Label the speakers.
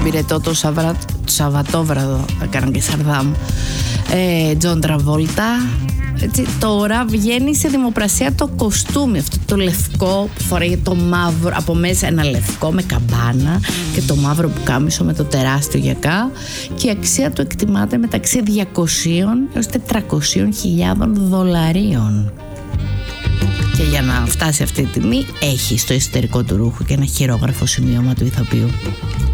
Speaker 1: πυρετό το Σαββατόβραδο, έκαναν και Σαρδάμ, Τζον Τραβόλτα. Έτσι, τώρα βγαίνει σε δημοπρασία το κοστούμι, αυτό το λευκό που φοράει, το μαύρο, από μέσα ένα λευκό με καμπάνα και το μαύρο πουκάμισο με το τεράστιο γιακά, και η αξία του εκτιμάται μεταξύ 200 έως 400.000 δολαρίων. Και για να φτάσει αυτή τη τιμή έχει στο εσωτερικό του ρούχου και ένα χειρόγραφο σημείωμα του ηθοποιού.